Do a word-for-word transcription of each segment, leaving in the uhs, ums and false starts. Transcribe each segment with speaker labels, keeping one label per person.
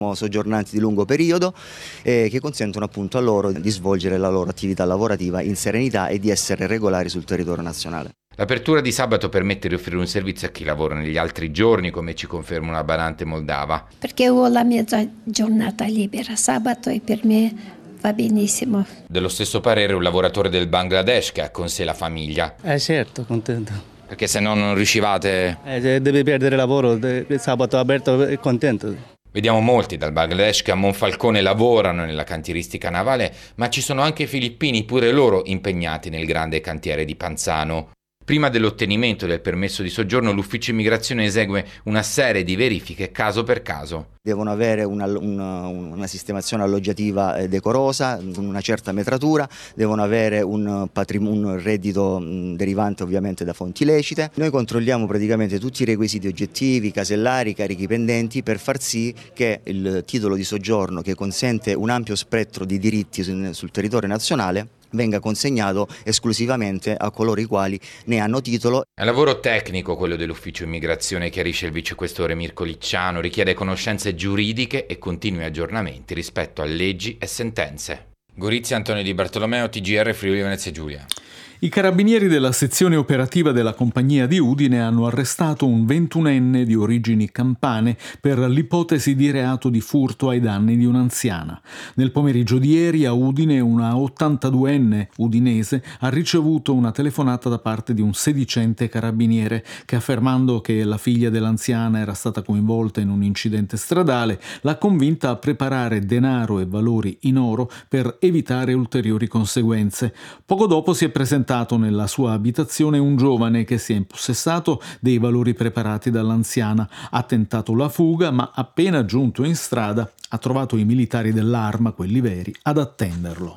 Speaker 1: soggiornanti di lungo periodo eh, che consentono appunto a loro di svolgere la loro attività lavorativa in serenità e di essere regolari sul territorio nazionale.
Speaker 2: L'apertura di sabato permette di offrire un servizio a chi lavora negli altri giorni, come ci conferma una badante moldava.
Speaker 3: Perché ho la mezza giornata libera sabato e per me va benissimo.
Speaker 2: Dello stesso parere un lavoratore del Bangladesh che ha con sé la famiglia.
Speaker 4: Eh certo, contento.
Speaker 2: Perché se no non riuscivate...
Speaker 4: Eh, deve perdere lavoro, il sabato aperto è contento.
Speaker 2: Vediamo molti dal Bangladesh che a Monfalcone lavorano nella cantieristica navale, ma ci sono anche filippini, pure loro impegnati nel grande cantiere di Panzano. Prima dell'ottenimento del permesso di soggiorno, l'ufficio immigrazione esegue una serie di verifiche caso per caso.
Speaker 1: Devono avere una, una, una sistemazione alloggiativa decorosa, con una certa metratura, devono avere un, patrim- un reddito mh, derivante ovviamente da fonti lecite. Noi controlliamo praticamente tutti i requisiti oggettivi, casellari, carichi pendenti, per far sì che il titolo di soggiorno, che consente un ampio spettro di diritti sul, sul territorio nazionale, venga consegnato esclusivamente a coloro i quali ne hanno titolo.
Speaker 2: È un lavoro tecnico quello dell'ufficio immigrazione, chiarisce il vicequestore Mirko Licciano, richiede conoscenze giuridiche e continui aggiornamenti rispetto a leggi e sentenze. Gorizia, Antonio Di Bartolomeo, T G R Friuli Venezia Giulia.
Speaker 5: I carabinieri della sezione operativa della compagnia di Udine hanno arrestato un ventunenne di origini campane per l'ipotesi di reato di furto ai danni di un'anziana. Nel pomeriggio di ieri a Udine una ottantaduenne udinese ha ricevuto una telefonata da parte di un sedicente carabiniere che, affermando che la figlia dell'anziana era stata coinvolta in un incidente stradale, l'ha convinta a preparare denaro e valori in oro per evitare ulteriori conseguenze. Poco dopo si è presentato nella sua abitazione un giovane che si è impossessato dei valori preparati dall'anziana. Ha tentato la fuga, ma appena giunto in strada ha trovato i militari dell'Arma, quelli veri, ad attenderlo.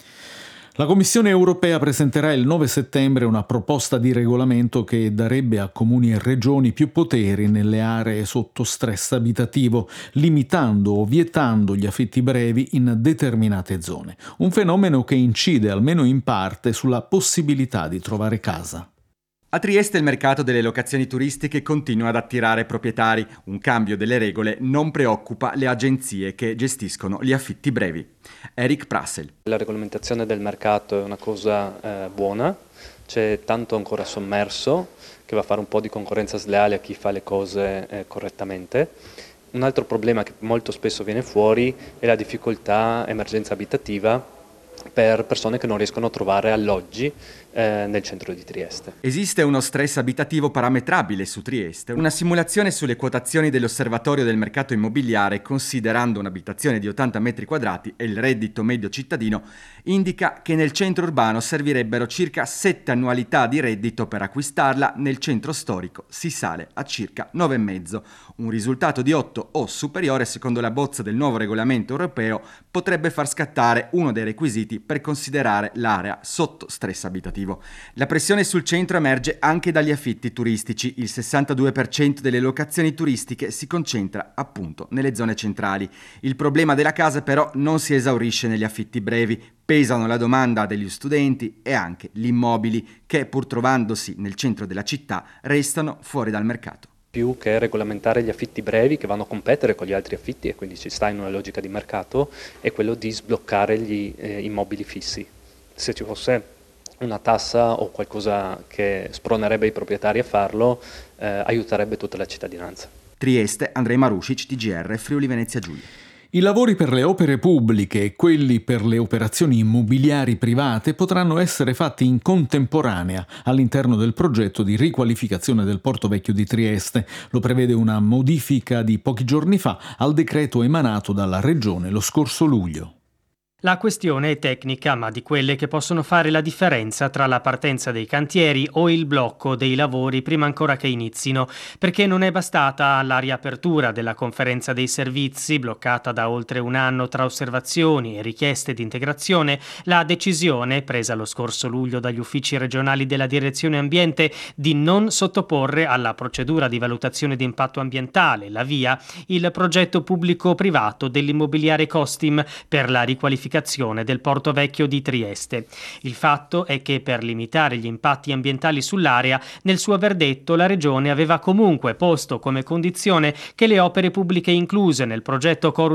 Speaker 5: La Commissione europea presenterà il nove settembre una proposta di regolamento che darebbe a comuni e regioni più poteri nelle aree sotto stress abitativo, limitando o vietando gli affitti brevi in determinate zone. Un fenomeno che incide almeno in parte sulla possibilità di trovare casa.
Speaker 6: A Trieste il mercato delle locazioni turistiche continua ad attirare proprietari. Un cambio delle regole non preoccupa le agenzie che gestiscono gli affitti brevi. Eric Prassel.
Speaker 7: La regolamentazione del mercato è una cosa eh, buona, c'è tanto ancora sommerso che va a fare un po' di concorrenza sleale a chi fa le cose eh, correttamente. Un altro problema che molto spesso viene fuori è la difficoltà emergenza abitativa per persone che non riescono a trovare alloggi eh, nel centro di Trieste.
Speaker 6: Esiste uno stress abitativo parametrabile su Trieste. Una simulazione sulle quotazioni dell'Osservatorio del mercato immobiliare, considerando un'abitazione di ottanta metri quadrati e il reddito medio cittadino, indica che nel centro urbano servirebbero circa sette annualità di reddito per acquistarla, nel centro storico si sale a circa nove e mezzo. Un risultato di otto o superiore, secondo la bozza del nuovo regolamento europeo, potrebbe far scattare uno dei requisiti per considerare l'area sotto stress abitativo. La pressione sul centro emerge anche dagli affitti turistici. Il sessantadue per cento delle locazioni turistiche si concentra appunto nelle zone centrali. Il problema della casa però non si esaurisce negli affitti brevi. Pesano la domanda degli studenti e anche gli immobili che, pur trovandosi nel centro della città, restano fuori dal mercato.
Speaker 7: Più che regolamentare gli affitti brevi che vanno a competere con gli altri affitti, e quindi ci sta in una logica di mercato, è quello di sbloccare gli eh, immobili fissi. Se ci fosse una tassa o qualcosa che spronerebbe i proprietari a farlo, eh, aiuterebbe tutta la cittadinanza.
Speaker 6: Trieste, Andrei Marušić, T G R, Friuli Venezia Giulia.
Speaker 5: I lavori per le opere pubbliche e quelli per le operazioni immobiliari private potranno essere fatti in contemporanea all'interno del progetto di riqualificazione del Porto Vecchio di Trieste. Lo prevede una modifica di pochi giorni fa al decreto emanato dalla Regione lo scorso luglio.
Speaker 8: La questione è tecnica, ma di quelle che possono fare la differenza tra la partenza dei cantieri o il blocco dei lavori prima ancora che inizino, perché non è bastata la riapertura della conferenza dei servizi, bloccata da oltre un anno tra osservazioni e richieste di integrazione, la decisione, presa lo scorso luglio dagli uffici regionali della Direzione Ambiente, di non sottoporre alla procedura di valutazione di impatto ambientale, la VIA, il progetto pubblico-privato dell'immobiliare Costim per la riqualificazione del Porto Vecchio di Trieste. Il fatto è che per limitare gli impatti ambientali sull'area, nel suo verdetto la Regione aveva comunque posto come condizione che le opere pubbliche incluse nel progetto Corus